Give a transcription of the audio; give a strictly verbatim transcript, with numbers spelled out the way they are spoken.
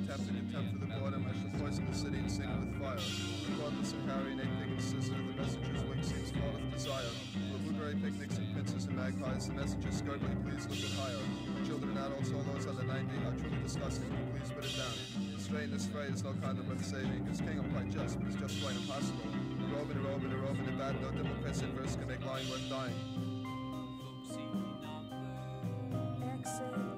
contempt and contempt for the boredom, I shall poison the city and sing with fire. Regardless of Harry and eight pig and scissor, the messenger's wing seems full of desire. For blueberry picnics and pincers and magpies, the messenger scurvily, please look it higher. For children and adults, all those under ninety, are truly disgusting, please put it down. Strain this phrase, no kind of worth saving, cause king I'm quite just, but it's just quite impossible. A robe and a robe and a robe and a bad, no double press in verse can make lying worth dying. Exit.